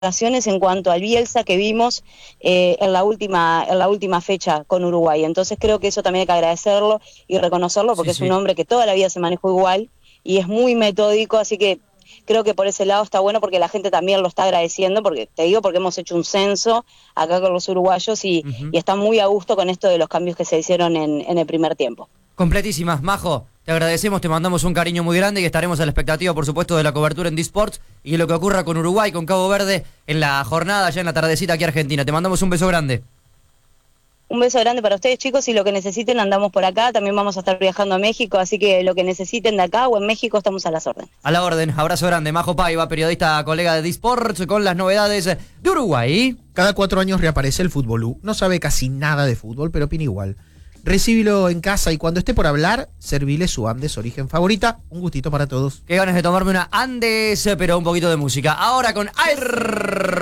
en cuanto al Bielsa que vimos en la última fecha con Uruguay. Entonces creo que eso también hay que agradecerlo y reconocerlo porque es un hombre que toda la vida se manejó igual y es muy metódico, así que creo que por ese lado está bueno porque la gente también lo está agradeciendo, porque te digo porque hemos hecho un censo acá con los uruguayos y están muy a gusto con esto de los cambios que se hicieron en el primer tiempo. Completísimas, Majo. Te agradecemos, te mandamos un cariño muy grande y estaremos a la expectativa, por supuesto, de la cobertura en D-Sports y de lo que ocurra con Uruguay, con Cabo Verde, en la jornada, ya en la tardecita aquí Argentina. Te mandamos un beso grande. Un beso grande para ustedes, chicos, y lo que necesiten andamos por acá. También vamos a estar viajando a México, así que lo que necesiten de acá o en México estamos a las órdenes. A la orden, abrazo grande. Majo Paiva, periodista, colega de D-Sports, con las novedades de Uruguay. Cada 4 años reaparece el Fútbolú. No sabe casi nada de fútbol, pero opina igual. Recíbilo en casa y cuando esté por hablar, servile su Andes origen favorita. Un gustito para todos. Qué ganas de tomarme una Andes, pero un poquito de música. Ahora con Air